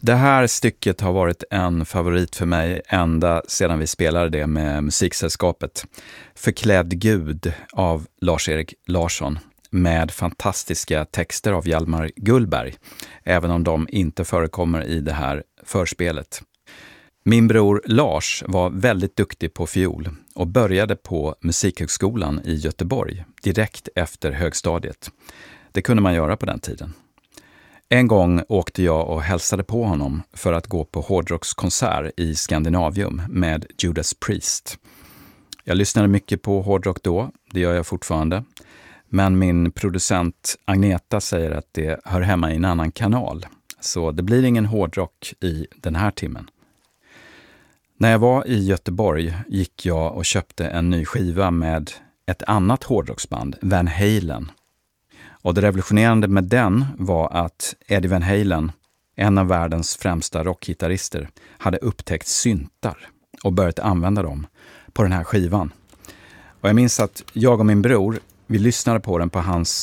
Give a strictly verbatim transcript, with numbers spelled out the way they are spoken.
Det här stycket har varit en favorit för mig ända sedan vi spelade det med Musiksällskapet. Förklädd Gud av Lars-Erik Larsson med fantastiska texter av Hjalmar Gullberg, även om de inte förekommer i det här förspelet. Min bror Lars var väldigt duktig på fiol och började på Musikhögskolan i Göteborg direkt efter högstadiet. Det kunde man göra på den tiden. En gång åkte jag och hälsade på honom för att gå på hårdrockskonsert i Skandinavium med Judas Priest. Jag lyssnade mycket på hårdrock då, det gör jag fortfarande. Men min producent Agneta säger att det hör hemma i en annan kanal. Så det blir ingen hårdrock i den här timmen. När jag var i Göteborg gick jag och köpte en ny skiva med ett annat hårdrocksband, Van Halen. Och det revolutionerande med den var att Eddie Van Halen, en av världens främsta rockgitarrister, hade upptäckt syntar och börjat använda dem på den här skivan. Och jag minns att jag och min bror, vi lyssnade på den på hans